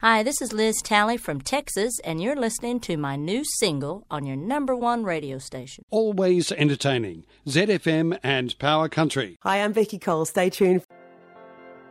Hi, this is Liz Talley from Texas, and you're listening to my new single on your number one radio station. Always entertaining. ZFM and Power Country. Hi, I'm Vicky Cole. Stay tuned.